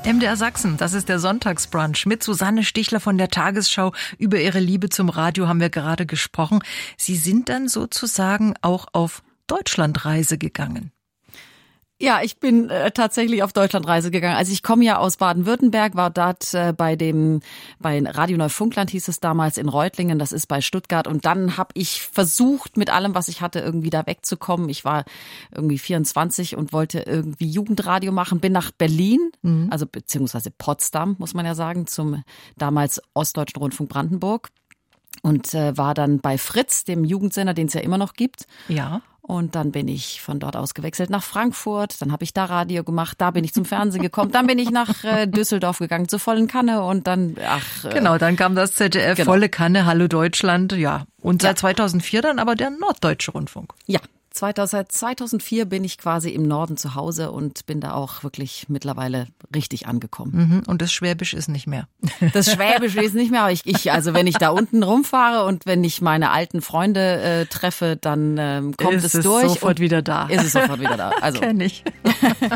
MDR Sachsen, das ist der Sonntagsbrunch mit Susanne Stichler von der Tagesschau. Über ihre Liebe zum Radio haben wir gerade gesprochen. Sie sind dann sozusagen auch auf Deutschlandreise gegangen. Ja, ich bin tatsächlich auf Deutschlandreise gegangen. Also ich komme ja aus Baden-Württemberg, war dort bei Radio Neufundland hieß es damals in Reutlingen, das ist bei Stuttgart. Und dann habe ich versucht, mit allem, was ich hatte, irgendwie da wegzukommen. Ich war irgendwie 24 und wollte irgendwie Jugendradio machen, bin nach Berlin, also beziehungsweise Potsdam, muss man ja sagen, zum damals Ostdeutschen Rundfunk Brandenburg. Und war dann bei Fritz, dem Jugendsender, den es ja immer noch gibt. Ja. Und dann bin ich von dort aus gewechselt nach Frankfurt. Dann habe ich da Radio gemacht. Da bin ich zum Fernsehen gekommen. Dann bin ich nach Düsseldorf gegangen zur Vollen Kanne. Und dann, genau, dann kam das ZDF, genau. Volle Kanne, Hallo Deutschland. Ja. Und seit 2004 dann aber der Norddeutsche Rundfunk. Ja. Seit 2004 bin ich quasi im Norden zu Hause und bin da auch wirklich mittlerweile richtig angekommen. Und das Schwäbisch ist nicht mehr. Das Schwäbische ist nicht mehr, aber also wenn ich da unten rumfahre und wenn ich meine alten Freunde treffe, dann kommt es durch. Sofort wieder da. Ist es sofort wieder da. Also kenn ich.